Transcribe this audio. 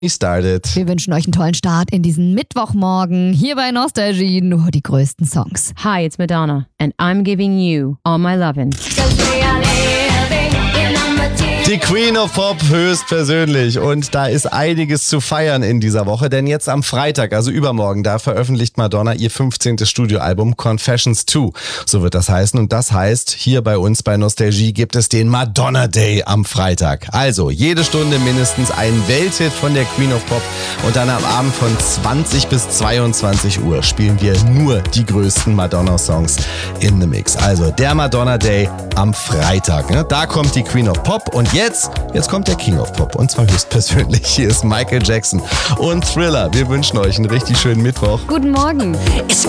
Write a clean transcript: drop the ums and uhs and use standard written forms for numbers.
Started. Wir wünschen euch einen tollen Start in diesen Mittwochmorgen. Hier bei Nostalgie nur die größten Songs. Hi, it's Madonna, and I'm giving you all my lovin'. Die Queen of Pop höchstpersönlich. Und da ist einiges zu feiern in dieser Woche, denn jetzt am Freitag, also übermorgen, da veröffentlicht Madonna ihr 15. Studioalbum Confessions 2. So wird das heißen. Und das heißt, hier bei uns bei Nostalgie gibt es den Madonna Day am Freitag. Also jede Stunde mindestens ein Welthit von der Queen of Pop. Und dann am Abend von 20 bis 22 Uhr spielen wir nur die größten Madonna-Songs in the Mix. Also der Madonna Day am Freitag. Ne? Da kommt die Queen of Pop und jetzt kommt der King of Pop und zwar höchstpersönlich. Hier ist Michael Jackson und Thriller. Wir wünschen euch einen richtig schönen Mittwoch. Guten Morgen. It's